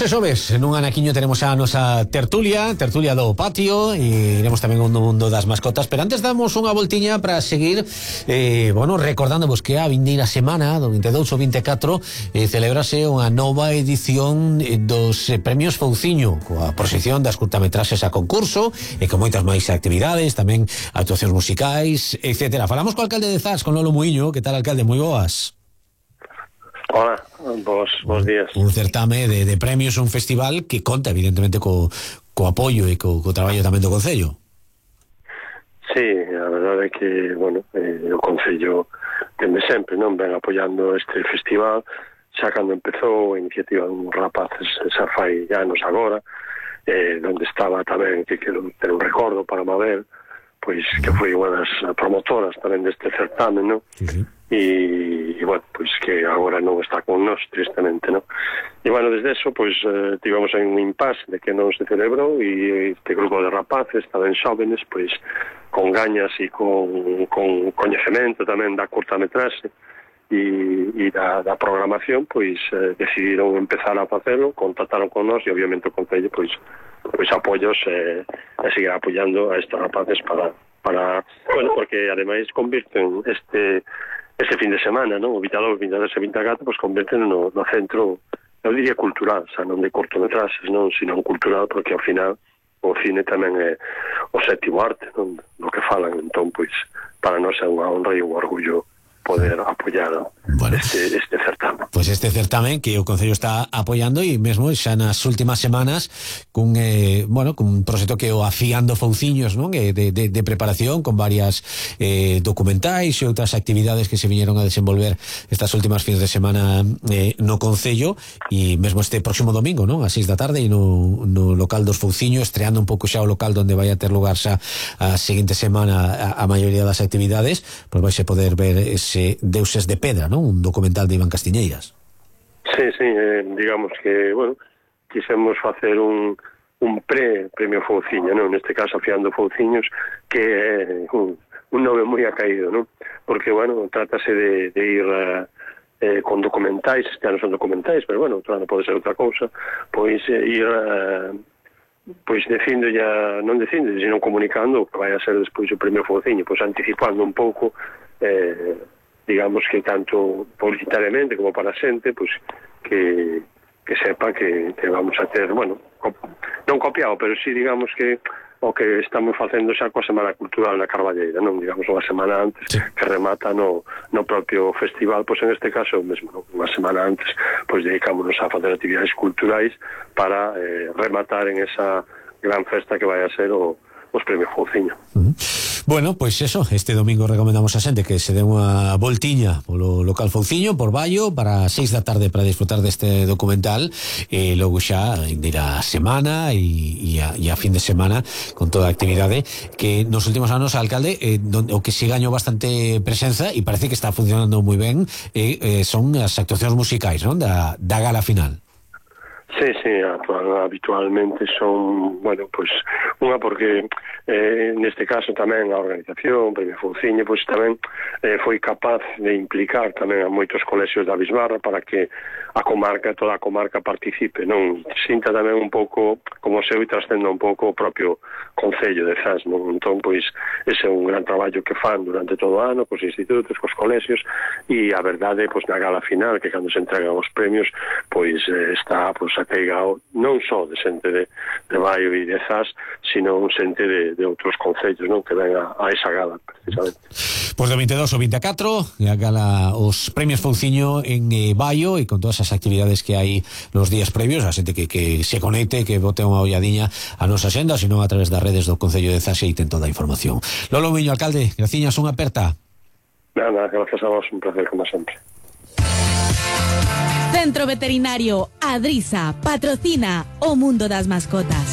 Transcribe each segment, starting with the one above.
eso ves, nun anaquiño tenemos a nosa tertulia do patio, e iremos tamén ao mundo das mascotas, pero antes damos unha voltiña para seguir recordándovos que a vindeira semana do 22 ao 24 celebrase unha nova edición dos premios Fouciño, coa proxección das curtametraxes a concurso e con moitas máis actividades, tamén actuacións musicais, etcétera. Falamos co alcalde de Zas, con Lolo Muiño. Que tal, alcalde? Moi boas. Hola, bons días. Un certame de premios, un festival que conta evidentemente co apoio e co traballo tamén do Concello. Sí, a verdade é que, o Concello dende sempre non ven apoiando este festival, xa cando empezou a iniciativa dun rapaces, xa fai anos agora, onde estaba tamén, que quero ter un recordo para Mabel, pois que foi unha das promotoras tamén deste certame, non? Sí. E pois que agora non está con nós, tristemente, non? E desde eso, pois, tivemos un impasse de que non se celebrou, e este grupo de rapaces, tamén xóvenes, pois, con gañas e con coñecemento tamén da curtametraxe e da programación, pois, decidiron empezar a facelo, contactaron con nós, e obviamente o Concello, pois apoios e seguir apoiando a estes rapaces para porque ademais convirten este fin de semana, non? O 22, 23 e 24, pois convirten no centro, eu diría cultural, xa non de cortometraxes, non, sino cultural, porque ao final o cine tamén é o sétimo arte, non? Do que falan, entón, pois, para nós é unha honra e un orgullo poder apoiar este certamen. Pois este certamen que o Concello está apoiando, e mesmo xa nas últimas semanas cun proxecto que o Afiando Fouciños, non? De preparación, con varias documentais e outras actividades que se viñeron a desenvolver estas últimas fins de semana no Concello, e mesmo este próximo domingo, non? A 6 da tarde, e no local dos Fouciños, estreando un pouco xa o local onde vai a ter lugar xa a seguinte semana a maioría das actividades, pois vais a poder ver Deuses de Pedra, non? Un documental de Iván Castiñeiras. Sí, digamos que, quisemos facer un premio Fouciño, non? Neste caso Afiando Fouciños, que é un nome moi acaído, non? Porque, trátase de ir con documentais, este ano son documentais, pero, outro ano pode ser outra cousa, pois ir dicindo non dicindo, sino comunicando o que vai a ser despois o premio Fouciño, pois anticipando un pouco digamos que tanto publicitariamente como para a xente, pois que sepa que vamos a ter, non copiado, pero sí, digamos que o que estamos facendo xa coa Semana Cultural na Carballeira, non? Digamos, unha semana antes, sí, que remata no propio festival, pois en este caso mesmo, unha semana antes, pois dedicámonos a facer actividades culturais para rematar en esa gran festa que vai a ser os premios Fouciño. Bueno, pois eso, este domingo recomendamos a xente que se dé unha voltiña polo local Fouciño, por Baio, para 6 da tarde para disfrutar deste documental, e logo xa dirá semana e a fin de semana con toda a actividade que nos últimos anos, alcalde, o que si gañou bastante presenza e parece que está funcionando moi ben, son as actuacións musicais, non? Da gala final. Sí, habitualmente son, unha porque neste caso tamén a organización, Premio Fouciño, pois tamén foi capaz de implicar tamén a moitos colexios da Bisbarra para que toda a comarca participe, non? Sinta tamén un pouco como seu e trascenda un pouco o propio Concello de Zas, non? Entón, pois, ese é un gran traballo que fan durante todo o ano, cos institutos, cos colexios, e a verdade, pois, na gala final, que cando se entregan os premios, pois, está, pois, ateigado non só de xente de Baio e de Zas, sino un xente de outros concellos, non? Que ven a esa gala, precisamente. Pois do 22 ao 24 a gala os premios Fouciño en Baio, e con todas as actividades que hai nos días previos, a xente que se conecte, que bote unha olladiña a nosa xenda, senón a través das redes do Concello de Zas, e ten toda a información. Lolo Muiño, alcalde, graciñas, unha aperta. Nada, gracias a vos, un placer como sempre. Centro Veterinario Adrisa patrocina o mundo das mascotas.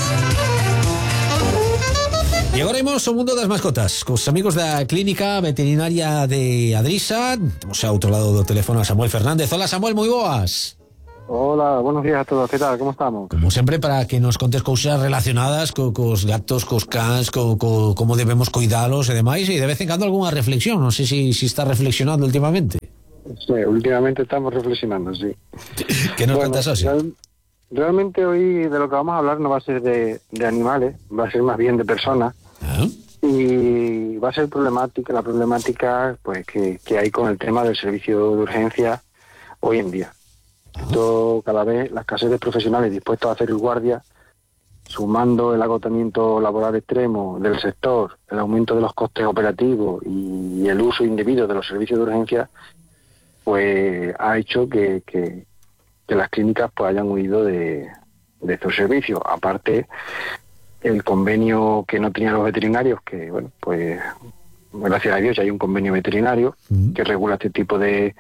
E agora imos ao mundo das mascotas cos amigos da Clínica Veterinaria de Adrisa. Temos ao outro lado do teléfono a Samuel Fernández. Hola, Samuel, moi boas. Hola, buenos días a todos, ¿qué tal? ¿Cómo estamos? Como sempre, para que nos contes cousas relacionadas cos gatos, cos cans, como debemos cuidalos e demais, e de vez en cando algunha reflexión. Non sei se está reflexionando últimamente. Sí, últimamente estamos reflexionando, sí. ¿Qué nos cuentas, socio? realmente hoy de lo que vamos a hablar no va a ser de animales, va a ser más bien de personas. Y va a ser la problemática pues que hay con el tema del servicio de urgencia hoy en día. Esto cada vez, la escasez de profesionales dispuestos a hacer el guardia, sumando el agotamiento laboral extremo del sector, el aumento de los costes operativos y el uso indebido de los servicios de urgencia, pues ha hecho que las clínicas pues hayan huido de estos servicios. Aparte, el convenio que no tenían los veterinarios, que bueno, pues gracias a Dios ya hay un convenio veterinario que regula este tipo de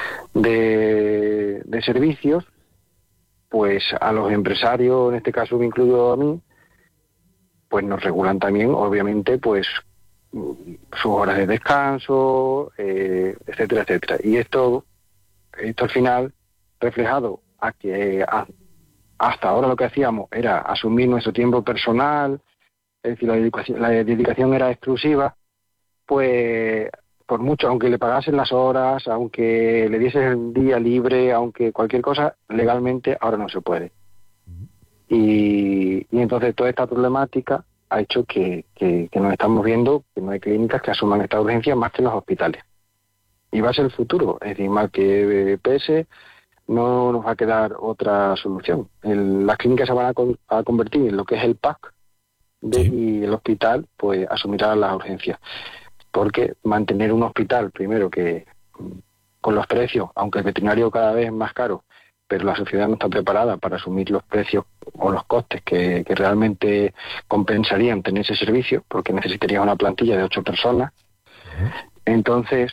servicios, pues a los empresarios, en este caso me incluyo a mí, pues nos regulan también, obviamente, pues sus horas de descanso, etcétera, etcétera. Y esto al final reflejado a que hasta ahora lo que hacíamos era asumir nuestro tiempo personal, es decir, la dedicación era exclusiva, pues por mucho, aunque le pagasen las horas, aunque le diesen el día libre, aunque cualquier cosa, legalmente ahora no se puede. Y entonces toda esta problemática ha hecho que nos estamos viendo que no hay clínicas que asuman esta urgencia más que los hospitales. Y va a ser el futuro, es decir, mal que pese, no nos va a quedar otra solución. Las clínicas se van a convertir en lo que es el PAC y el hospital pues asumirá las urgencias. Porque mantener un hospital, primero que con los precios, aunque el veterinario cada vez es más caro, pero la sociedad no está preparada para asumir los precios o los costes que realmente compensarían tener ese servicio, porque necesitaría una plantilla de 8 personas. Entonces,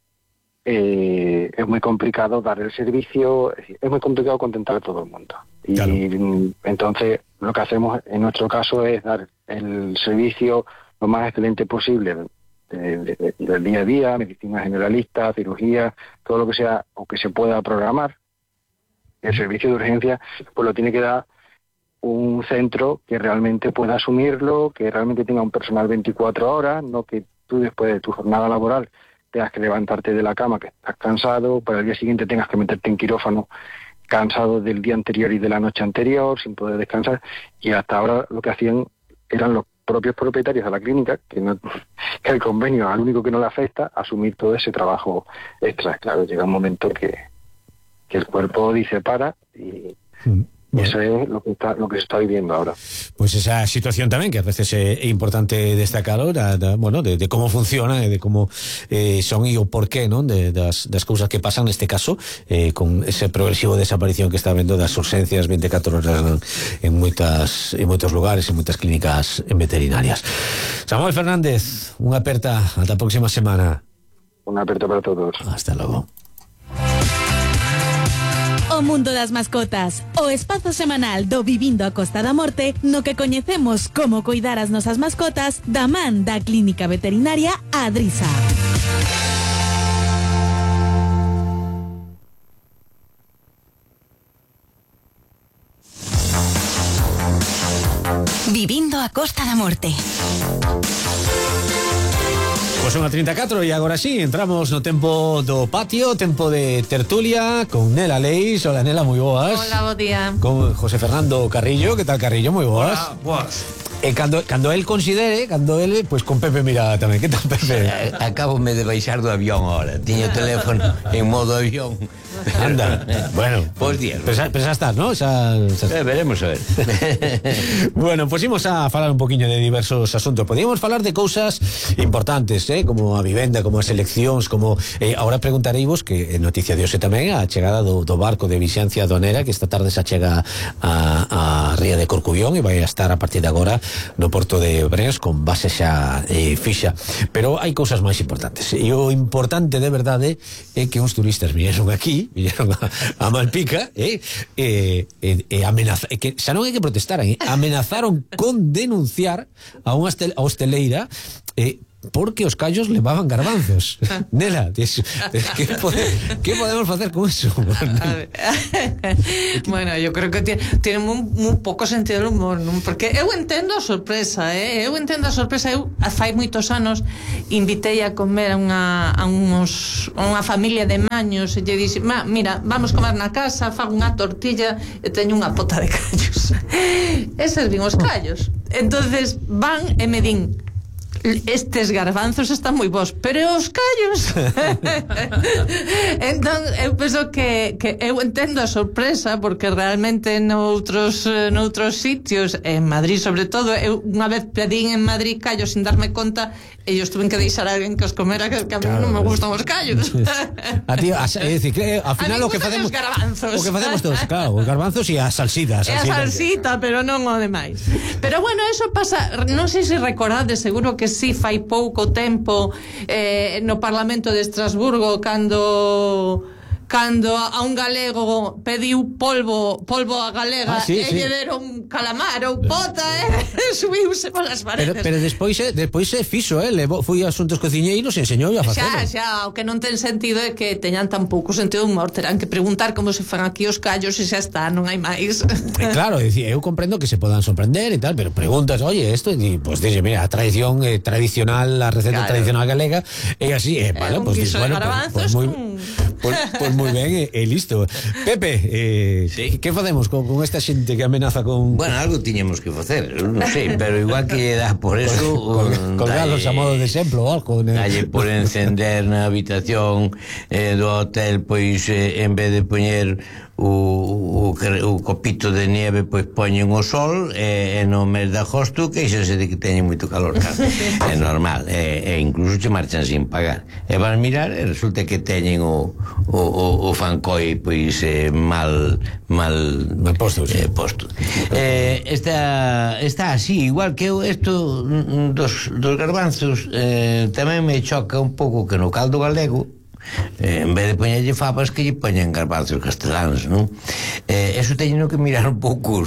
es muy complicado dar el servicio, es muy complicado contentar a todo el mundo. Claro. Y entonces lo que hacemos en nuestro caso es dar el servicio lo más excelente posible del día a día, medicina generalista, cirugía, todo lo que sea o que se pueda programar. El servicio de urgencia pues lo tiene que dar un centro que realmente pueda asumirlo, que realmente tenga un personal 24 horas, no que tú después de tu jornada laboral tengas que levantarte de la cama, que estás cansado, para el día siguiente tengas que meterte en quirófano cansado del día anterior y de la noche anterior, sin poder descansar, y hasta ahora lo que hacían eran los propios propietarios de la clínica, que el convenio al único que no le afecta, asumir todo ese trabajo extra. Claro, llega un momento que el cuerpo dice para y... Bueno. Eso es lo que se está viviendo ahora. Pues esa situación tamén, que a veces é importante destacar bueno, de cómo funciona e de cómo son e o porqué, non, das cousas que pasan neste caso, con ese progresivo desaparición que está vendo das urgencias 24 horas en moitos lugares, en moitas clínicas veterinarias. Samuel Fernández, unha aperta ata a próxima semana. Unha aperta para todos. Hasta logo. O mundo das mascotas, o espazo semanal do Vivindo a Costa da Morte, no que coñecemos como cuidar as nosas mascotas da man da Clínica Veterinaria Adrisa. Vivindo a Costa da Morte. Pois son a 34 e agora sí, entramos no tempo do patio, tempo de tertulia con Nela Leis. Hola Nela, moi boas. Hola, bo día. Con José Fernando Carrillo, que tal Carrillo? Moi boas. Hola, boas. E cando él considere, pues con Pepe Mirada tamén. Que tal Pepe? Acabome de baixar do avión ahora. Tiño o teléfono en modo avión. Anda, bueno. Pois días. Pero xa estás, ¿no? Veremos a ver. Bueno, pues imos a falar un poquinho de diversos asuntos. Podíamos falar de cousas importantes, como a vivenda, como as eleccións, como ahora preguntareivos que noticia de hoxe tamén a chegada do barco de Vixencia Aduanera, que esta tarde se achega a Ría de Corcubión e vai a estar a partir de agora no porto de Brens con base xa fixa. Pero hai cousas máis importantes. E o importante de verdade é que uns turistas viñeron a Malpica que xa non hai que protestar, amenazaron con denunciar a unha hosteleira porque os callos levaban garbanzos. Nela, que podemos facer con eso? Bueno, yo creo que tiene muy pouco sentido del humor, non? Porque eu entendo a sorpresa, eu fai moitos anos invitei a comer a unha familia de maños e lle dixen, mira, vamos comer na casa, fago unha tortilla e teño unha pota de callos e servin os callos. Entonces van e me din, estes garbanzos están moi bons, pero os callos entón eu penso que eu entendo a sorpresa, porque realmente noutros sitios, en Madrid sobre todo, eu unha vez pedín en Madrid callos sin darme conta e ellos tuven que deixar a alguén que os comera, que a mí non me gustan os callos. A ti, é dicir, que ao final o que facemos todos, claro, os garbanzos e as salsitas. E a salsita, pero non o demais. Pero bueno, eso pasa, non sei se recordades, seguro que sí, fai pouco tempo no Parlamento de Estrasburgo cando a un galego pediu polvo a galega e lle deron calamar ou pota subiuse polas paredes. Pero despois se fixo, foi a asuntos cociñeiros e enseñou a facer. Xa, o que non ten sentido é que teñan tan pouco sentido de humor, terán que preguntar como se fan aquí os callos e xa está, non hai máis. Claro, eu comprendo que se podan sorprender e tal, pero preguntas, oye, esto, e pues dice, mira, a tradición tradicional, a receta tradicional galega é así, vale, pues dices, bueno, pues moi ben, e listo. Pepe, que facemos con esta xente que amenaza con... Bueno, algo tiñemos que facer, non sei, pero igual que lle dá por eso colgalos a modo de exemplo ou algo, dalle por encender na habitación do hotel, pois en vez de poñer o copito de nieve, pois poñen o sol e no mes de agosto queixanse de que teñen moito calor, claro. É normal, e incluso che marchan sin pagar e van mirar e resulta que teñen o fancoi pois mal posto, está así, igual que isto dos garbanzos, tamén me choca un pouco que no caldo galego en vez de poñerlle fabas que lle poñen garbanzos casteláns, non? Eso teñen que mirar un pouco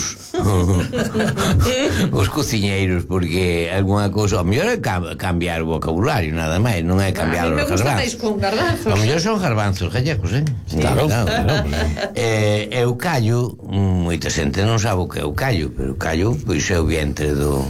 os cociñeiros, porque alguna cousa, ao mellor é cambiar o vocabulario, nada máis, non é cambiar os garbanzos. Ao mellor son garbanzos gallegos, Claro. E o callo, moita xente non sabe o que é o callo, pero o callo pois é o vientre do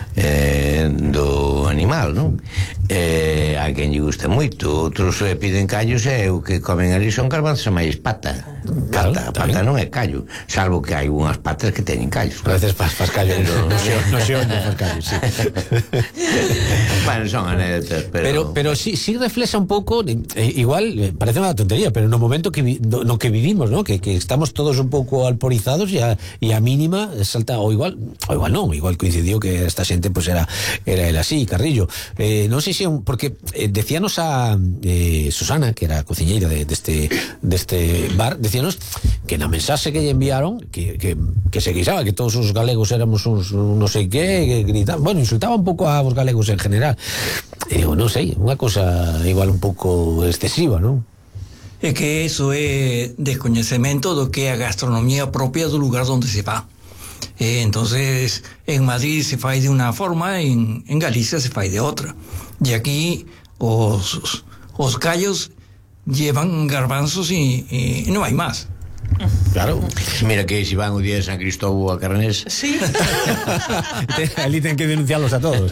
animal, non? A quen lle gusta moito, outros piden callos e o que comen ali son garbanzos e máis pata non é callo, salvo que hai unhas patas que teñen callos. A veces faz callo no se onde faz callo, sí. Bueno, son anécdotas, pero sí reflexa un pouco, igual parece unha tontería, pero no momento no que vivimos, ¿no? Que estamos todos un pouco alporizados e a mínima salta, ou igual coincidiu que esta xente pues era el así, Carrillo, non sei se porque decíanos a Susana, que era cociñeira deste bar, decíanos que na mensaxe que lle enviaron que se queixaba que todos os galegos éramos uns non sei que gritaban, bueno, insultaba un pouco a os galegos en general, e digo, non sei, unha cosa igual un pouco excesiva, non? É que eso é descoñecemento do que é a gastronomía propia do lugar onde se va. Entonces en Madrid se fai de unha forma, en Galicia se fai de outra, e aquí os callos llevan garbanzos y no hay más. Claro. Mira que si van o día de San Cristóbal a Carnés. Sí. Ali ten que denunciarlos a todos.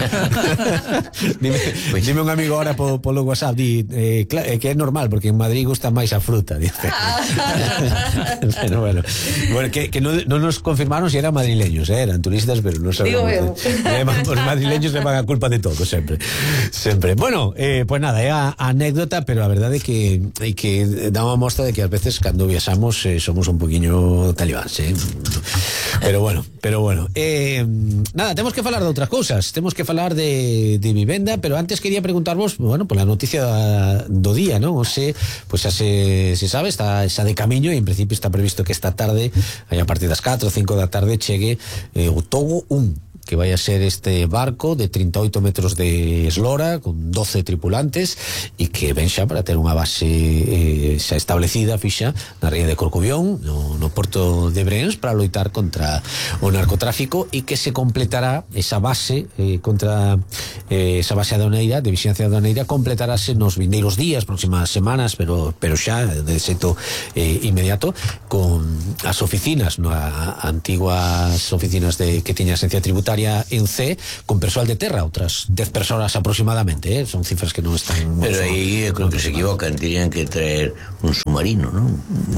Dime un amigo ahora polo WhatsApp que é normal, porque en Madrid gusta máis a fruta, dice. bueno, que non nos confirmaron si eran madrileños, eran turistas, pero non sabemos. Os madrileños levan a culpa de todo, sempre. Bueno, pues nada, é a anécdota, pero a verdade é que dá unha mostra de que ás veces cando viaxamos somos un poquinho talibáns, pero bueno, nada, temos que falar de outras cousas, temos que falar de vivenda, pero antes quería preguntarvos, bueno, pola noticia do día, non? O sea, pues xa se sabe, está xa de camiño e en principio está previsto que esta tarde, a partir das 4 ou 5 da tarde chegue o Togo 1, que vai a ser este barco de 38 metros de eslora con 12 tripulantes e que ven xa para ter unha base xa establecida fixa na ría de Corcubión, no porto de Brens, para loitar contra o narcotráfico, e que se completará esa base contra esa base aduaneira de vixilancia aduaneira, completarase nos vindeiros días, próximas semanas, pero xa de xeito inmediato, con as oficinas, antiguas oficinas que tiña a Agencia Tributaria en C, con persoal de terra, outras 10 persoas aproximadamente, son cifras que non están... Pero aí eu creo que se equivocan, terían que traer un submarino, non?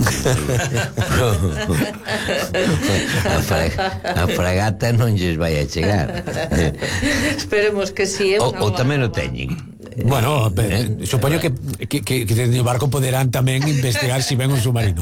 A fragata non lles vai a chegar. Esperemos que sí. Ou tamén o teñen. Bueno, supoño que o barco poderán tamén investigar si ven un submarino.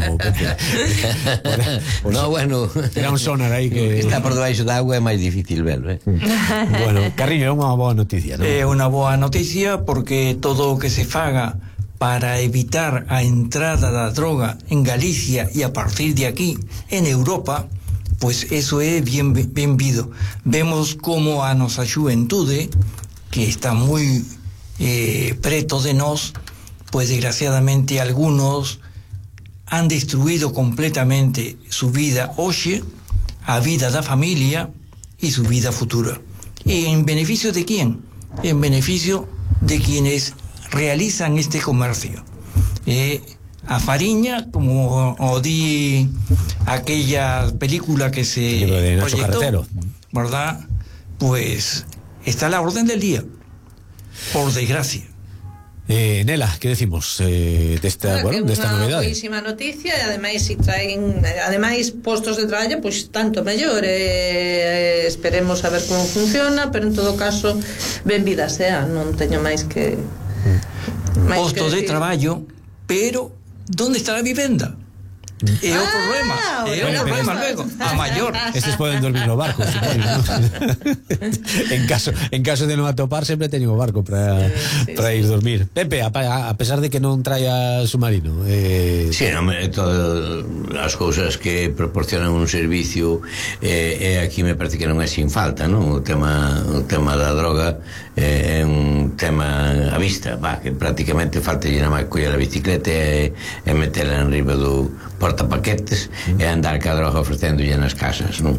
No, bueno, era un sonar aí que está por debaixo da agua, é máis difícil verlo, Bueno, Carriño, é unha boa noticia, non? É unha boa noticia porque todo o que se faga para evitar a entrada da droga en Galicia e a partir de aquí en Europa, pues eso é bien vido. Vemos como a nosa xuventude, que está moi preto de nós, pues desgraciadamente algunos han destruido completamente su vida hoxe, a vida da familia y su vida futura. ¿Y en beneficio de quién? En beneficio de quienes realizan este comercio. A fariña, como o di aquella película que se de Nacho Carretero, ¿verdad? Pues está a la orden del día, por desgracia. Nela, que decimos desta novedade? Boísima noticia, e ademais si traen postos de traballo, pois tanto mellor. Esperemos a ver como funciona, pero en todo caso benvida sea, non teño máis que posto de traballo, pero ¿dónde está la vivenda? É o problema, luego, a maior. Estes poden dormir no barco, supoño, ¿no? en caso de non atopar, sempre teñen o barco para ir dormir. Pepe, a pesar de que non traia submarino, Sí, todas as cousas que proporcionan un servicio, aquí me parece que non é sin falta, non? O tema da droga é un tema a vista, que prácticamente falta llena máis coller a bicicleta e metela en riba do portapaquetes e andar ca droga ofrecéndolle nas casas, non?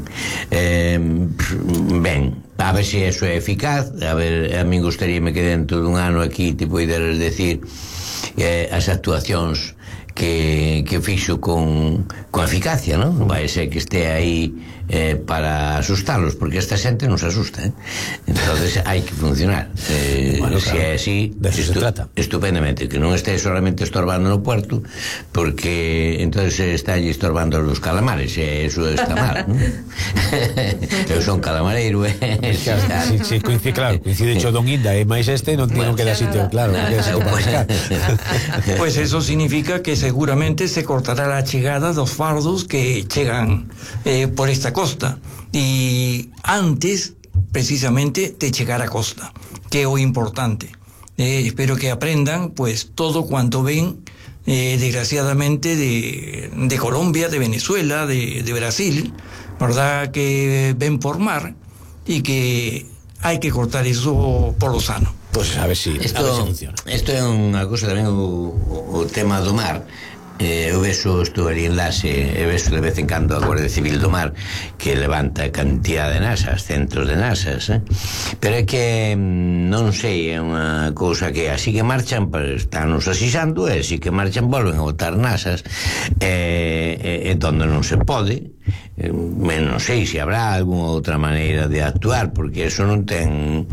Ben, a ver se eso é eficaz. A ver, a min gustaríame que dentro dun ano aquí te poideres decir as actuacións que fixo con eficacia, non? Vai ser que este aí para asustarlos, porque esta xente non se asusta, entonces hai que funcionar. Bueno, se é así, se trata estupendamente, que non este solamente estorbando no puerto, porque entonces está allí estorbando los calamares, e eso está mal, non? Eu son calamareiro, si coincide cho Don Inda e máis este, non ten que dar sitio, claro, non queda sitio para pescar. Pues eso significa que seguramente se cortará la chegada dos fardos que chegan por esta costa, y antes precisamente de chegar a costa, que é o importante. Espero que aprendan pues todo cuanto ven, desgraciadamente de Colombia, de Venezuela, de Brasil, verdad, que ven por mar, y que hay que cortar eso por lo sano. Pues a ver si funciona. Isto é unha cousa tamén, o tema do mar. Eu vexo, estou ali en Lase, e vexo de vez en cando a Guardia Civil do Mar que levanta cantidad de nasas, centros de nasas, pero é que non sei, é unha cousa que así que marchan, están nos asisando, e así que marchan volven a botar nasas, e donde non se pode. Non sei se habrá algunha outra maneira de actuar, porque eso non ten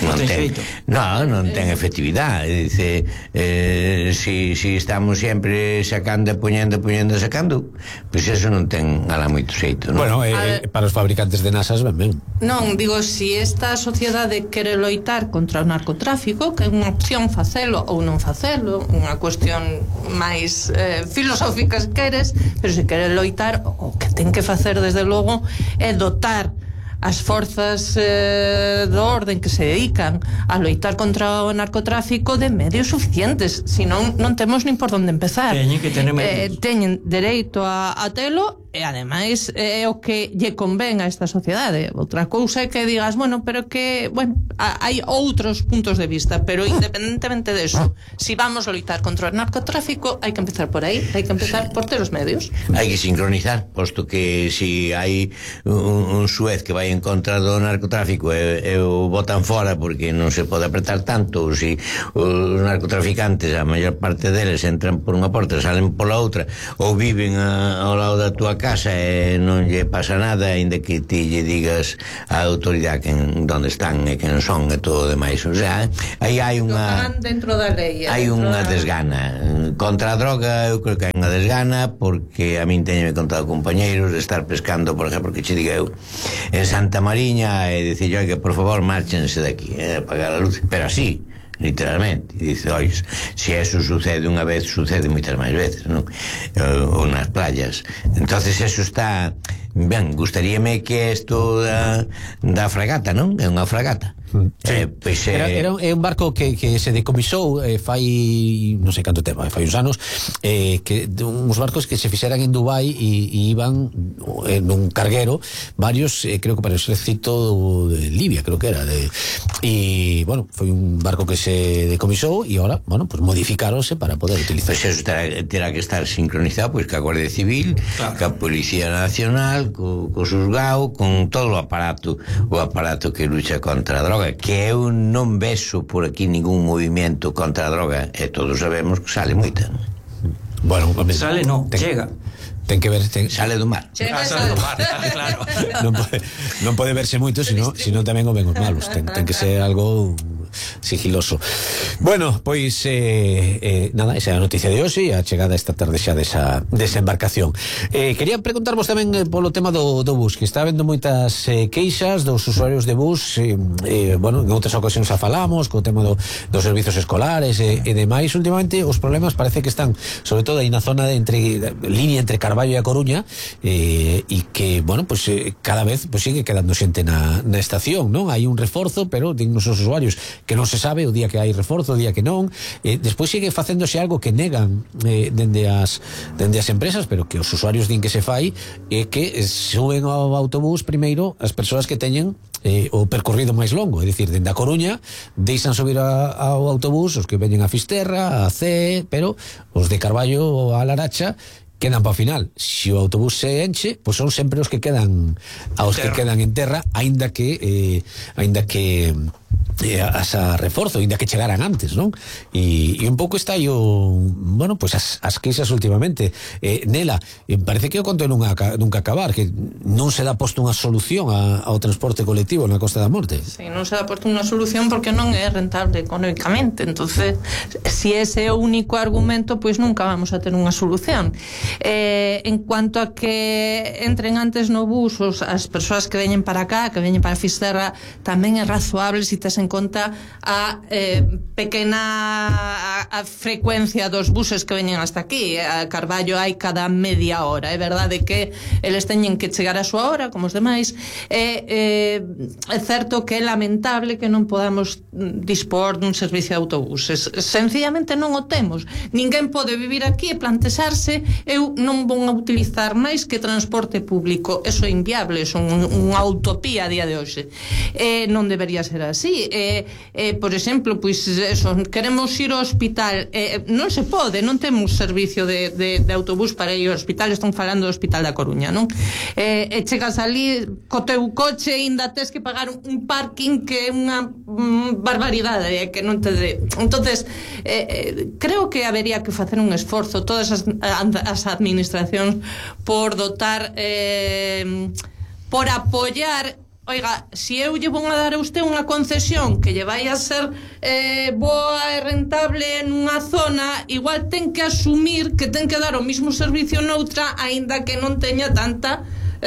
efectividade. Dice, si estamos sempre sacando, poñendo, sacando, pois eso non ten ala moito xeito, non? Bueno, para os fabricantes de nasas ben. Non, digo, si esta sociedade quere loitar contra o narcotráfico, que é unha opción facelo ou non facelo, unha cuestión máis filosófica se queres, pero se quere loitar, o que ten que facer desde logo é dotar as forzas do orden que se dedican a loitar contra o narcotráfico de medios suficientes, senón non temos nin por onde empezar. Teñen que tener medios. Teñen dereito a telo, e ademais é o que lle convén a esta sociedade. Outra cousa é que digas, bueno, pero que, bueno, hai outros puntos de vista, pero independentemente de eso, si vamos a loitar contra o narcotráfico, hai que empezar por aí, hai que empezar por ter os medios. Hai que sincronizar, posto que si hai un xuez que vai en contra do narcotráfico e o botan fora porque non se pode apretar tanto, ou si os narcotraficantes, a maior parte deles entran por unha porta, salen pola outra, ou viven ao lado da túa casa e non lle pasa nada, aínda que ti lle digas á autoridade onde están e quen son e todo o demais. O sea, aí hai unha dentro da lei, hai unha desgana contra a droga. Eu creo que hai unha desgana porque a min teñeme contado compañeiros de estar pescando, por exemplo, que che diga eu en Santa Mariña e dicir que por favor márchense daqui, apagar a luz, pero así literalmente, e dice, oi, se eso sucede unha vez, sucede moitas máis veces, non? Ou nas playas. Entonces eso está ben, gustaríame que isto da fragata, non? É unha fragata. Sí. Pois, era un barco que se decomisou fai non sei canto tempo, fai uns anos, que uns barcos que se fixeran en Dubai e iban nun carguero varios, creo que para o exército de Libia, creo que era e bueno, foi un barco que se decomisou e ahora, bueno, pues modificáronse para poder utilizar. Pois eso terá que estar sincronizado pois ca Guardia Civil, claro, ca Policía Nacional, co Xusgao, con todo o aparato que lucha contra a droga, que eu non vexo por aquí ningún movimento contra a droga, e todos sabemos que sale moita. Bueno, sale chega. Ten que ver, sale do mar. Sale do mar, claro. Non pode verse moito, sino tamén o ven os malos. Ten que ser algo sigiloso. Bueno, pois nada, esa é a noticia de hoxe e a chegada esta tarde xa desa embarcación. Quería preguntarvos tamén polo tema do bus, que está habendo moitas queixas dos usuarios de bus, bueno, en outras ocasións xa falamos co tema dos servizos escolares e demais. Últimamente os problemas parece que están sobre todo aí na zona línea entre Carballo e a Coruña, e que, bueno, pues cada vez pues sigue quedando xente na estación, non? Hai un reforzo, pero din os usuarios que non se sabe o día que hai reforzo, o día que non. Despois sigue facéndose algo que negan dende as empresas, pero que os usuarios din que se fai, que suben ao autobús primeiro as persoas que teñen o percorrido máis longo, é dicir, dende a Coruña deixan subir ao autobús os que veñen a Fisterra, a CE, pero os de Carballo ou a Laracha quedan para o final. Se o autobús se enche, pois son sempre os que quedan que quedan en terra, aínda que a reforzo, ainda que chegaran antes, non? E un pouco está aí bueno, pues as queixas últimamente. Nela, parece que o conto nunca acabar, que non se dá posto unha solución ao transporte colectivo na Costa da Morte. Sí, non se dá posto unha solución porque non é rentable económicamente. Entonces, si ese é o único argumento, pois nunca vamos a ter unha solución. En cuanto a que entren antes no bus as persoas que veñen para acá, que veñen para Fisterra, tamén é razoable se tes en conta a pequena a frecuencia dos buses que veñen hasta aquí. A Carballo hai cada media hora. É verdade que eles teñen que chegar a súa hora como os demais. É certo que é lamentable que non podamos dispor dun servicio de autobuses. Sencillamente non o temos. Ninguén pode vivir aquí e plantexarse eu non vou a utilizar máis que transporte público. Eso é inviable, é unha utopía a día de hoxe. Non debería ser así. Por exemplo, pois eso, queremos ir ao hospital, non se pode, non temos servicio de autobús para ir ao hospital. Están falando do Hospital da Coruña, non? Chegas ali co teu coche e ainda tes que pagar un parking que é unha barbaridade, que non te dé. Entonces, creo que habería que facer un esforzo todas as administracións por dotar, por apoiar. Oiga, si eu lle vou a dar a usted unha concesión que lle vai a ser boa e rentable nunha zona, igual ten que asumir que ten que dar o mismo servicio noutra, aínda que non teña tanto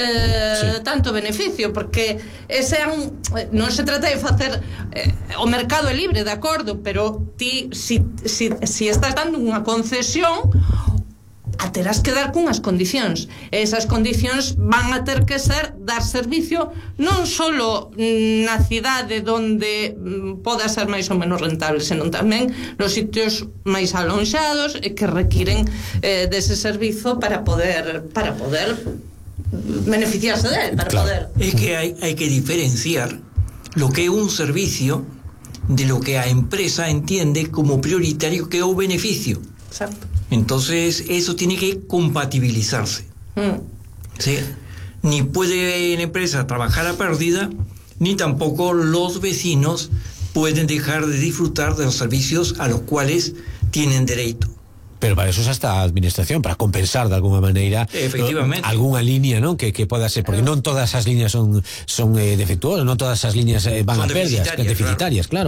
beneficio, porque ese é non se trata de facer o mercado é libre, de acordo, pero ti si estás dando unha concesión, a terás que dar cunhas condicións. Esas condicións van a ter que ser dar servicio non solo na cidade donde poda ser máis ou menos rentable, senón tamén nos sitios máis alonxados e que requiren dese servizo para poder beneficiarse dele para poder. Es que hay que diferenciar lo que es un servicio de lo que a empresa entiende como prioritario que es un beneficio. Exacto. Entonces eso tiene que compatibilizarse. ¿Sí? Ni puede la empresa trabajar a pérdida, ni tampoco los vecinos pueden dejar de disfrutar de los servicios a los cuales tienen derecho. Pero para eso es hasta administración, para compensar de alguna maneira alguna línea, ¿no? que pueda ser, porque non todas as líneas son defectuosas, non todas as líneas van a pérdidas, deficitarias, claro.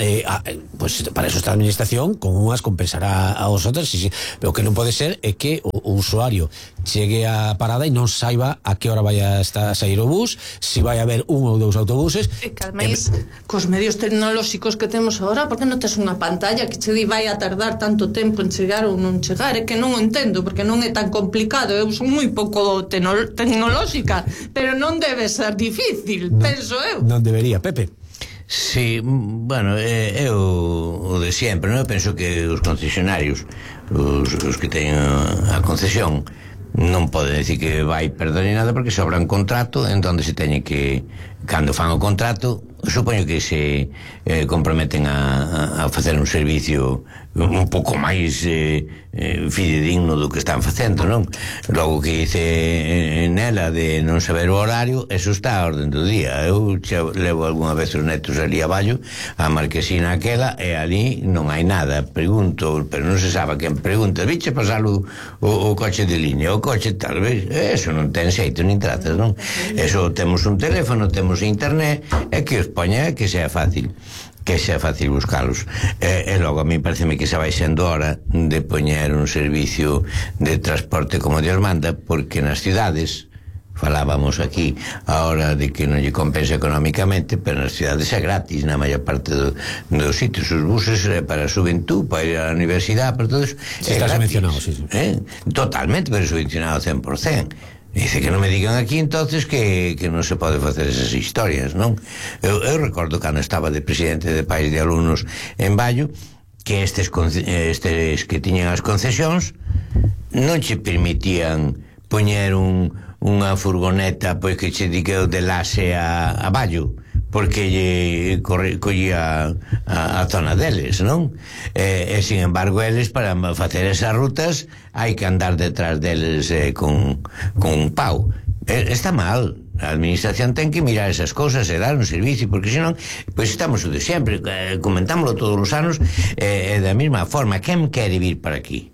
Pues para eso está a administración, con unhas compensará a outras, pero o que non pode ser é que o usuario chegue a parada e non saiba a que hora vai a sair o bus, se vai a haber un ou dous autobuses. E calméis, cos medios tecnolóxicos que temos agora, porque non tes unha pantalla que che di vai a tardar tanto tempo en chegar ou non chegar? É que non o entendo, porque non é tan complicado. Eu son moi pouco tecnolóxica, pero non debe ser difícil, penso eu. Non debería, Pepe. Sí, bueno, eu o de sempre, non? Eu penso que os concesionarios, os que teñen a concesión, non poden decir que vai perder ni nada, porque sobra un contrato en donde se teñe que, cando fan o contrato, supoño que se comprometen a facer un servicio un pouco máis fidedigno do que están facendo, non? Logo que dice nela de non saber o horario, eso está a orden do día. Eu levo algunha vez os netos ali aballo, a marquesina aquela, e ali non hai nada. Pregunto, pero non se sabe quen pregunta, viche pasar o coche de línea, o coche tal vez, eso non ten xeito nin trazas, non? Eso temos un teléfono, temos internet, e que os poña que sea fácil buscalos, e logo a mí pareceme que se vai sendo hora de poñer un servicio de transporte como Dios manda, porque nas cidades falábamos aquí a hora de que non lle compensa económicamente, pero nas cidades é gratis na maior parte dos sitios, os buses para a xuventud, para ir á universidade, para todo eso é gratis, mencionado, sí. Totalmente, pero subvencionado 100%. Dice que non me digan aquí entonces que non se pode facer esas historias, non? Eu recordo cando estaba de presidente de país de alumnos en Baio, que estes que tiñan as concesións non che permitían poñer unha furgoneta pois que che diga de Lase a Baio, porque lle collía a zona deles, non? E sin embargo eles, para facer esas rutas, hai que andar detrás deles con un pau. Está mal. A administración ten que mirar esas cosas e dar un servicio, porque senón, pois estamos o de sempre, comentámoslo todos os anos, e da mesma forma, quen quere vir para aquí?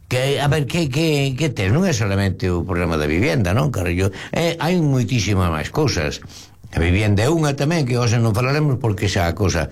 A ver, que tes? Non é solamente o problema da vivenda, non, carallo? Hai moitísimas máis cousas. A vivenda é unha tamén, que hoxe non falaremos porque xa a cosa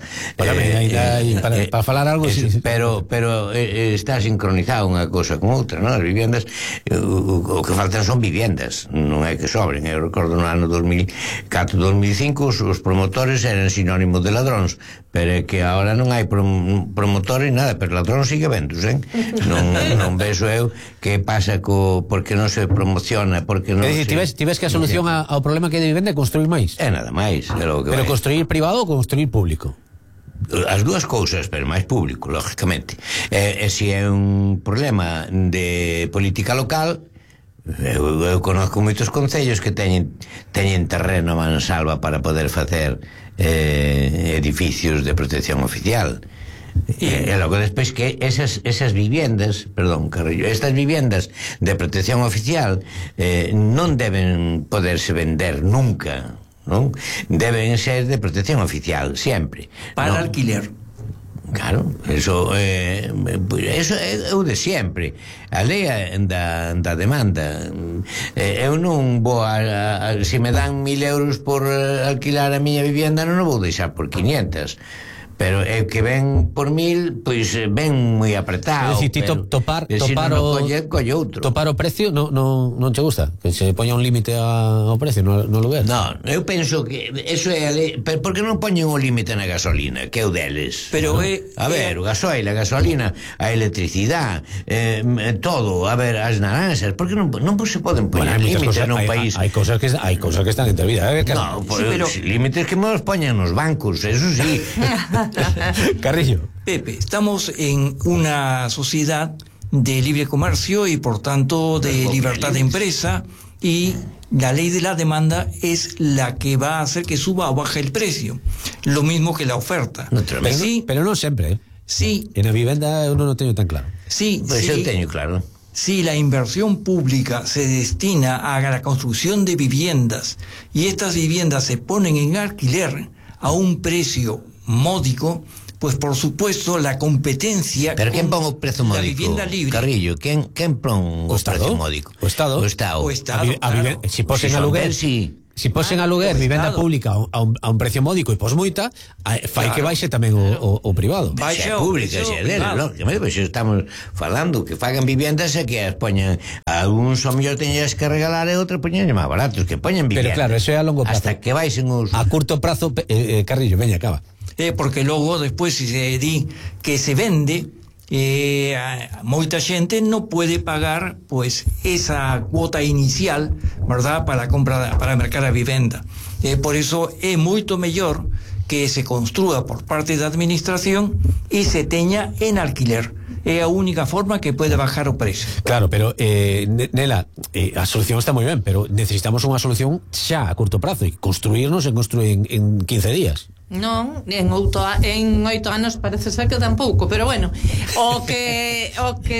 para falar algo pero está sincronizada unha cosa con outra, non? As vivendas, o que faltan son vivendas, non é que sobren. Eu recordo no ano 2004-2005 os promotores eran sinónimos de ladróns, pero é que agora non hai promotores nada, pero ladróns sigue ventos, non vexo eu que pasa porque non se promociona, porque non se... Tives que a solución ao problema que é de vivenda é construir máis. Nada máis. Pero construir privado ou construir público? As dúas cousas, pero máis público, lógicamente. E se é un problema de política local, eu conozco moitos concellos que teñen terreno a mansalva para poder facer edificios de protección oficial. E logo despois que esas vivendas, estas vivendas de protección oficial non deben poderse vender nunca, non? Deben ser de protección oficial, sempre. Para alquiler. Claro, eso é o de sempre. A lei da demanda. Eu non vou se me dan 1.000 euros por alquilar a miña vivenda, non o vou deixar por 500. Pero é que ven por 1.000, pois ven moi apretado. É dicir, topar o precio non te gusta? Que se poña un límite ao precio no lugar? Non, eu penso que eso é a lei, porque non poñen o límite na gasolina, que é o deles. Pero a ver, o gasoil, a gasolina, a electricidade, todo, a ver, as naranxas, porque non se poden poñer límites nun país. Hai cosas que están intervidas. Non, límites que nos poñen nos bancos, eso sí. Carrillo. Pepe, estamos en una sociedad de libre comercio y por tanto de libertad de empresa, y la ley de la demanda es la que va a hacer que suba o baje el precio. Lo mismo que la oferta. Pero no siempre, ¿eh? Sí. En la vivienda uno no tiene tan claro. Sí, pues sí. yo tengo claro. Si la inversión pública se destina a la construcción de viviendas y estas viviendas se ponen en alquiler a un precio módico, pues por supuesto la competencia... Pero ¿quién pone un precio módico? La vivienda libre. Carrillo, ¿quién pone un precio módico? O Estado. O Estado. Claro. Si posen aluguer... Si posen aluguer vivenda pública a un precio módico e posmoita, fai que baixe tamén o privado. Baixe pública, lógicamente, pois estamos falando que fagan viviendas e que as poñan, algúns ao mellor teñas que regalar e outros poñen máis baratos, que poñen viviendas. Pero claro, eso é a longo prazo. Hasta que baixen os... A curto prazo, Carrillo, veña, acaba. Porque logo, despois, se di que se vende, moita xente non pode pagar pues esa cuota inicial, verdad, para a compra, para mercar a vivenda. Por eso é moito mellor que se construa por parte da administración e se teña en alquiler. É a única forma que pode bajar o precio. Claro, pero Nela, a solución está moi ben, pero necesitamos unha solución xa a curto prazo, e construirnos en 15 días. Non, en 8 anos parece ser que tampouco, pero bueno, o que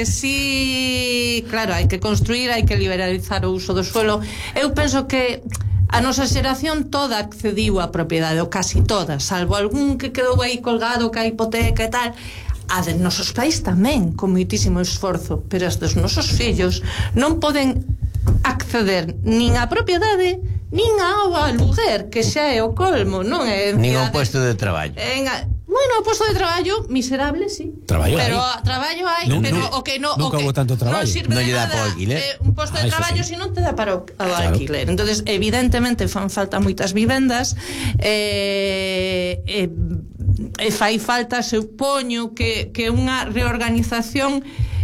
sí, claro, hai que construir, hai que liberalizar o uso do suelo. Eu penso que a nosa xeración toda accediu á propiedade, ou casi toda, salvo algún que quedou aí colgado, que a hipoteca e tal. A dos nosos pais tamén, con moitísimo esforzo, pero as dos nosos fillos non poden acceder nin á propiedade nin ao aluguer, que xa é o colmo, non é? Nin ao puesto de traballo. Bueno, o posto de traballo miserable, sí. Traballo pero hai. Traballo hai, pero o que no, nunca houbo tanto traballo. Non lle dá para o alquiler. Un posto de traballo sí. si non te dá para o alquiler. Entonces, evidentemente fan falta moitas vivendas, fai falta, supoño que unha reorganización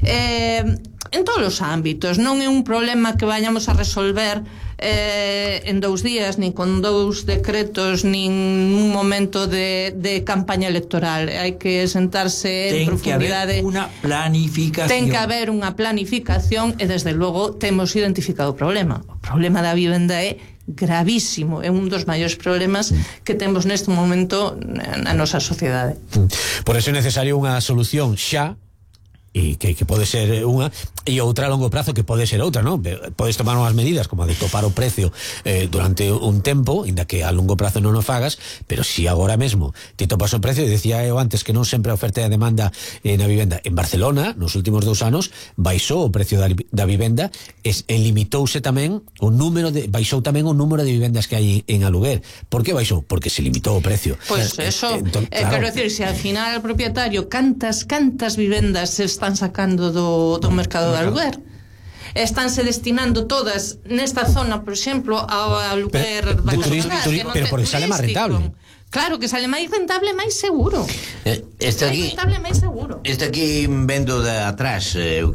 en todos os ámbitos. Non é un problema que vayamos a resolver en 2 días, nin con 2 decretos, nin un momento de campaña electoral. Hai que sentarse en profundidade. Ten que haber unha planificación. Ten que haber unha planificación e desde logo temos identificado o problema. O problema da vivenda é gravísimo, é un dos maiores problemas que temos neste momento na nosa sociedade. Por eso é necesario unha solución xa, e que pode ser unha, e outra a longo prazo que pode ser outra, non? Podes tomar unhas medidas como a de topar o precio durante un tempo, inda que a longo prazo non o fagas, pero si agora mesmo te topas o precio, e decía eu antes que non sempre a oferta e a demanda na vivenda. En Barcelona, nos últimos 2 anos, baixou o precio da vivenda e limitouse tamén baixou tamén o número de vivendas que hai en aluguer. Por que baixou? Porque se limitou o precio. Pois eso, quero decir, se al final o propietario cantas vivendas se están sacando do mercado de aluguer, estánse destinando todas nesta zona, por exemplo, ao aluguer pero porque sale máis rentable. Claro que sale máis rentable, máis seguro. Está aquí vendo de atrás,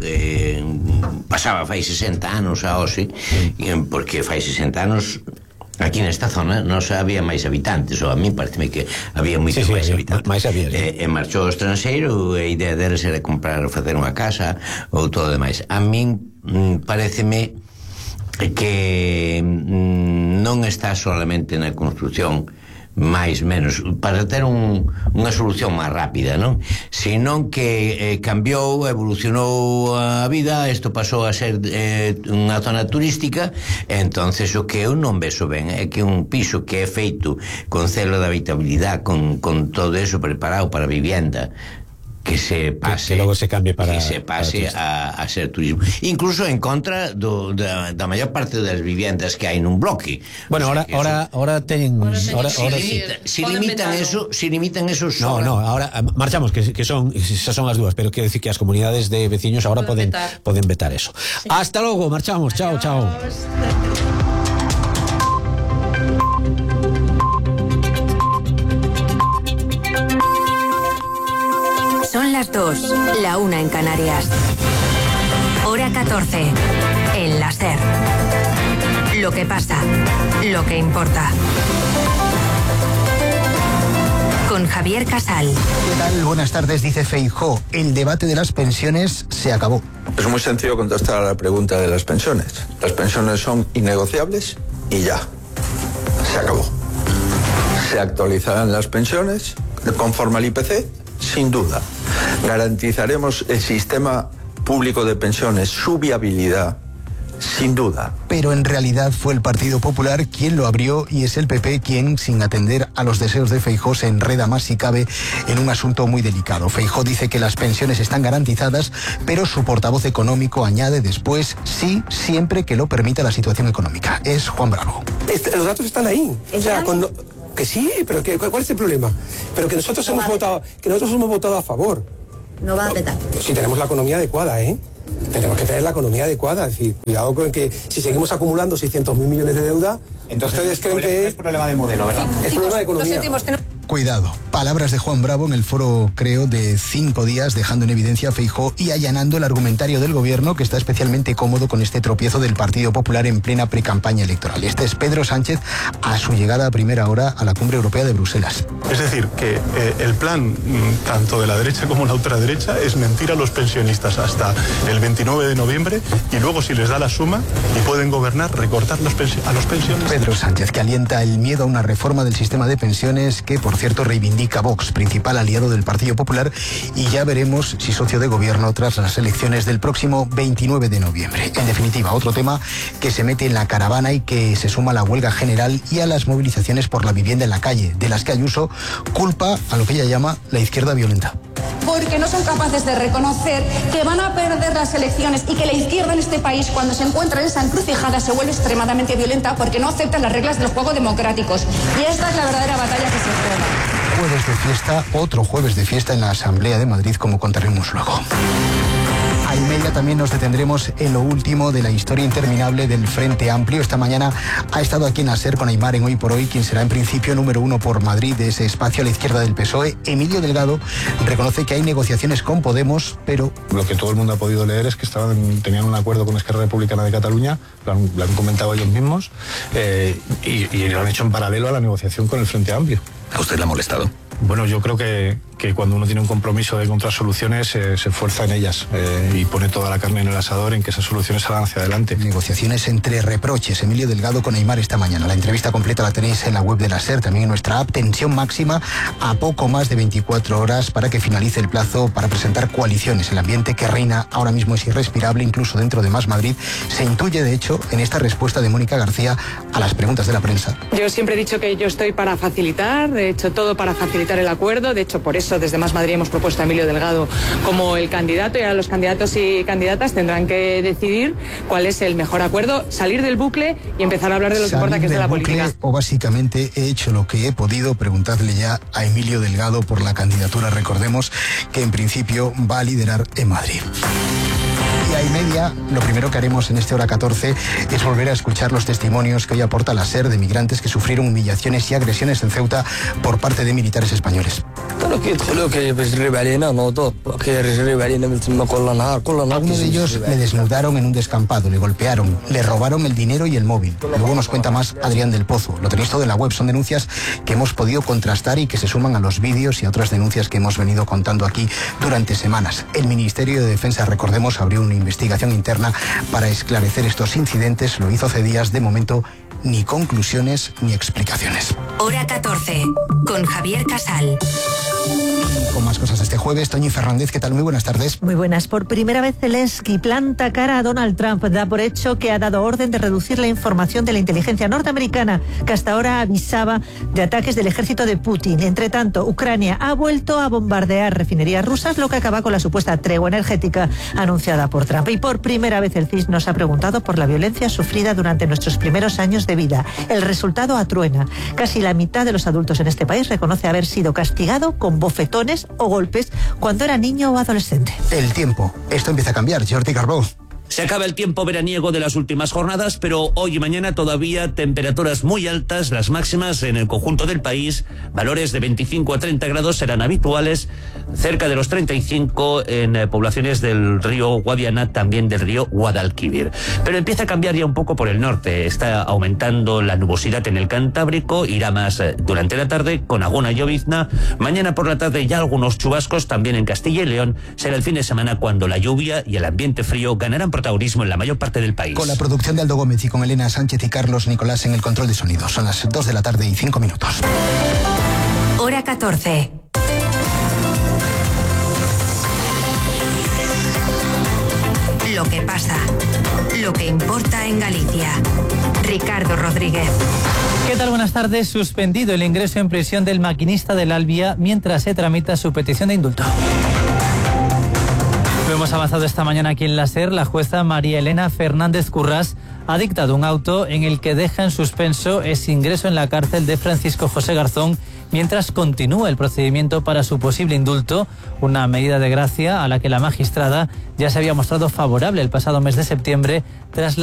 pasaba fai 60 anos a hoxe, porque fai 60 anos aquí nesta zona non había máis habitantes, ou a mí pareceme que había moitos máis habitantes. E marchou ao estranxeiro, e a idea deles era comprar ou facer unha casa ou todo demais. A min pareceme que non está solamente na construcción máis menos para ter unha solución máis rápida, non? Senón que cambiou, evolucionou a vida, isto pasou a ser unha zona turística, entonces o que eu non vexo ben é que un piso que é feito con celo de habitabilidade, con todo eso preparado para vivienda, que se pase, que logo se cambie para a ser turismo, incluso en contra da maior parte das viviendas que hai nun bloque. Bueno, ahora ten si limitan eso no, ahora marchamos, que son esas son as dúas, pero quero decir que as comunidades de veciños ahora poden vetar eso. Sí. Hasta logo, marchamos. Chao. Son las 2, la 1 en Canarias. Hora 14, en la SER. Lo que pasa, lo que importa. Con Javier Casal. ¿Qué tal? Buenas tardes, dice Feijóo. El debate de las pensiones se acabó. Es muy sencillo contestar a la pregunta de las pensiones. Las pensiones son innegociables y ya. Se acabó. Se actualizarán las pensiones conforme al IPC, sin duda. Garantizaremos el sistema público de pensiones, su viabilidad, sin duda. Pero en realidad fue el Partido Popular quien lo abrió y es el PP quien, sin atender a los deseos de Feijóo, se enreda más si cabe en un asunto muy delicado. Feijóo dice que las pensiones están garantizadas, pero su portavoz económico añade después, sí, siempre que lo permita la situación económica. Es Juan Bravo. Los datos están ahí. O sea, que sí, pero ¿cuál es el problema? Pero que nosotros hemos votado a favor. No va a petar. Si tenemos la economía adecuada, tenemos que tener la economía adecuada. Es decir, cuidado con que si seguimos acumulando 600.000 millones de deuda, entonces ustedes creen que es problema de modelo, ¿verdad? Es problema de economía. Cuidado, palabras de Juan Bravo en el foro, creo, de 5 días, dejando en evidencia a Feijóo y allanando el argumentario del gobierno, que está especialmente cómodo con este tropiezo del Partido Popular en plena precampaña electoral. Este es Pedro Sánchez a su llegada a primera hora a la Cumbre Europea de Bruselas. Es decir, que el plan, tanto de la derecha como la ultraderecha, es mentir a los pensionistas hasta el 29 de noviembre y luego, si les da la suma y pueden gobernar, recortar a los pensionistas. Pedro Sánchez, que alienta el miedo a una reforma del sistema de pensiones que, por cierto, reivindica Vox, principal aliado del Partido Popular, y ya veremos si socio de gobierno tras las elecciones del próximo 29 de noviembre. En definitiva, otro tema que se mete en la caravana y que se suma a la huelga general y a las movilizaciones por la vivienda en la calle, de las que Ayuso culpa a lo que ella llama la izquierda violenta. Porque no son capaces de reconocer que van a perder las elecciones y que la izquierda en este país, cuando se encuentra en esa encrucijada, se vuelve extremadamente violenta porque no acepta las reglas de los juegos democráticos. Y esta es la verdadera batalla que se juega. Jueves de fiesta, otro jueves de fiesta en la Asamblea de Madrid, como contaremos luego. A y media también nos detendremos en lo último de la historia interminable del Frente Amplio. Esta mañana ha estado aquí en la SER con Aimar en Hoy por Hoy, quien será en principio número 1 por Madrid de ese espacio a la izquierda del PSOE. Emilio Delgado reconoce que hay negociaciones con Podemos, pero... Lo que todo el mundo ha podido leer es que tenían un acuerdo con Esquerra Republicana de Cataluña, lo han comentado ellos mismos, y lo han hecho en paralelo a la negociación con el Frente Amplio. ¿A usted le ha molestado? Bueno, yo creo que cuando uno tiene un compromiso de encontrar soluciones, se esfuerza en ellas y pone toda la carne en el asador en que esas soluciones salgan hacia adelante. Negociaciones entre reproches. Emilio Delgado con Aimar esta mañana. La entrevista completa la tenéis en la web de la SER, también en nuestra app. Tensión máxima a poco más de 24 horas para que finalice el plazo para presentar coaliciones. El ambiente que reina ahora mismo es irrespirable, incluso dentro de Más Madrid. Se intuye, de hecho, en esta respuesta de Mónica García a las preguntas de la prensa. Yo siempre he dicho que yo estoy para facilitar, de hecho todo para facilitar el acuerdo. De hecho, por eso desde Más Madrid hemos propuesto a Emilio Delgado como el candidato, y ahora los candidatos y candidatas tendrán que decidir cuál es el mejor acuerdo, salir del bucle y empezar a hablar de lo que importa, que es de la política. O básicamente he hecho lo que he podido. Preguntadle ya a Emilio Delgado por la candidatura. Recordemos que en principio va a liderar en Madrid. Y a y media, lo primero que haremos en este hora 14 es volver a escuchar los testimonios que hoy aporta la SER de migrantes que sufrieron humillaciones y agresiones en Ceuta por parte de militares españoles. Algunos de ellos le desnudaron en un descampado, le golpearon, le robaron el dinero y el móvil. Luego nos cuenta más Adrián del Pozo. Lo tenéis todo en la web. Son denuncias que hemos podido contrastar y que se suman a los vídeos y a otras denuncias que hemos venido contando aquí durante semanas. El Ministerio de Defensa, recordemos, abrió una investigación interna para esclarecer estos incidentes. Lo hizo hace días. De momento, ni conclusiones ni explicaciones. Hora 14, con Javier Casal. Con más cosas este jueves, Toñi Fernández, ¿qué tal? Muy buenas tardes. Muy buenas. Por primera vez Zelensky planta cara a Donald Trump. Da por hecho que ha dado orden de reducir la información de la inteligencia norteamericana, que hasta ahora avisaba de ataques del ejército de Putin. Entre tanto, Ucrania ha vuelto a bombardear refinerías rusas, lo que acaba con la supuesta tregua energética anunciada por Trump. Y por primera vez el CIS nos ha preguntado por la violencia sufrida durante nuestros primeros años de vida. El resultado atruena. Casi la mitad de los adultos en este país reconoce haber sido castigado con bofetones o golpes cuando era niño o adolescente. El tiempo. Esto empieza a cambiar. Jordi Carbó. Se acaba el tiempo veraniego de las últimas jornadas, pero hoy y mañana todavía temperaturas muy altas, las máximas en el conjunto del país, valores de 25 a 30 grados serán habituales, cerca de los 35 en poblaciones del río Guadiana, también del río Guadalquivir. Pero empieza a cambiar ya un poco por el norte, está aumentando la nubosidad en el Cantábrico, irá más durante la tarde con alguna llovizna, mañana por la tarde ya algunos chubascos también en Castilla y León. Será el fin de semana cuando la lluvia y el ambiente frío ganarán protagonismo protagonismo en la mayor parte del país. Con la producción de Aldo Gómez y con Elena Sánchez y Carlos Nicolás en el control de sonido. Son las 2 de la tarde y 5 minutos. Hora 14. Lo que pasa, lo que importa en Galicia. Ricardo Rodríguez. ¿Qué tal? Buenas tardes. Suspendido el ingreso en prisión del maquinista del Albia mientras se tramita su petición de indulto. Lo hemos avanzado esta mañana aquí en la SER. La jueza María Elena Fernández Currás ha dictado un auto en el que deja en suspenso ese ingreso en la cárcel de Francisco José Garzón mientras continúa el procedimiento para su posible indulto, una medida de gracia a la que la magistrada ya se había mostrado favorable el pasado mes de septiembre tras la